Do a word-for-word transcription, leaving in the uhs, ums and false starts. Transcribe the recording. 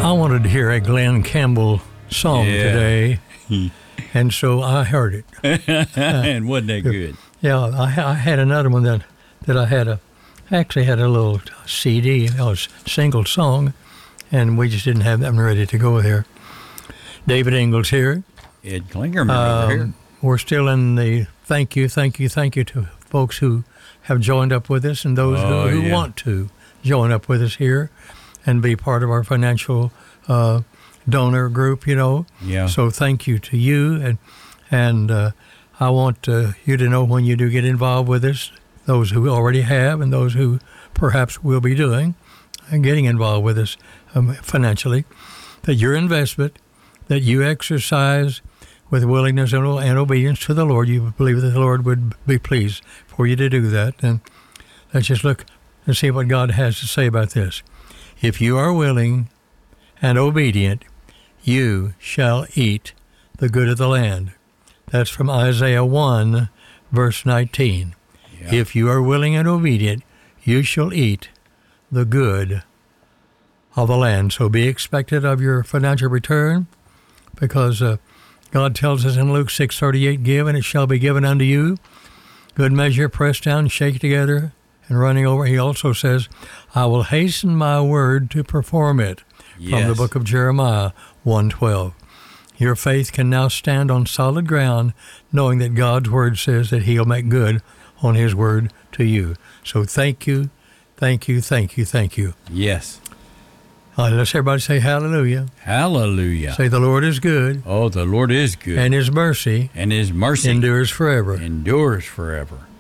I wanted to hear a Glenn Campbell song Yeah. today, and so I heard it. And wasn't that good? Yeah, I, I had another one that, that I had a, actually had a little C D, it was a single song, and we just didn't have that one ready to go there. David Ingalls here. Ed Klingerman over here. Um, we're still in the thank you, thank you, thank you to folks who have joined up with us and those Oh, who, who yeah. want to join up with us here and be part of our financial uh, donor group, you know. Yeah. So thank you to you. And and uh, I want uh, you to know when you do get involved with us, those who already have and those who perhaps will be doing and getting involved with us um, financially, that your investment, that you exercise with willingness and and obedience to the Lord, you believe that the Lord would be pleased for you to do that. And let's just look and see what God has to say about this. If you are willing and obedient, you shall eat the good of the land. That's from Isaiah one, verse nineteen. Yeah. If you are willing and obedient, you shall eat the good of the land. So be expected of your financial return, because uh, God tells us in Luke six thirty-eight, give, and it shall be given unto you. Good measure, pressed down, shake together, and running over. He also says, I will hasten my word to perform it. From the Yes. book of Jeremiah one twelve. Your faith can now stand on solid ground, knowing that God's word says that he'll make good on his word to you. So thank you, thank you, thank you, thank you. Yes. Uh, let's everybody say hallelujah. Hallelujah. Say the Lord is good, Oh, the Lord is good. and his mercy and his mercy endures forever. endures forever.